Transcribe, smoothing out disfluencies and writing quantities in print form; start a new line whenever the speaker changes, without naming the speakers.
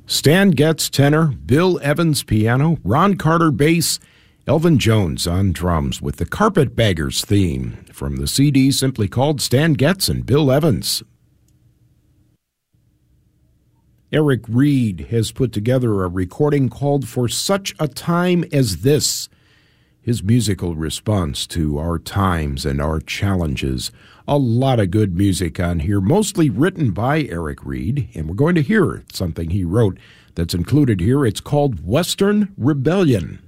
Stan Getz tenor, Bill Evans piano, Ron Carter bass, Elvin Jones on drums with the Carpetbaggers theme from the CD simply called Stan Getz and Bill Evans. Eric Reed has put together a recording called For Such a Time as This, his musical response to our times and our challenges. A lot of good music on here, mostly written by Eric Reed, and we're going to hear something he wrote that's included here. It's called Western Rebellion.